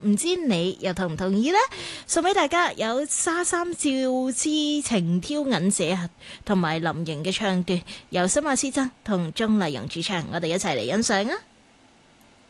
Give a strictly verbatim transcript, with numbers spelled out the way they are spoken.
唔知你又同唔同意呢？送俾大家有沙三少之情挑銀社同埋林瑩嘅唱段，由新馬師曾同鍾麗蓉主唱，我哋一齊嚟欣賞啊！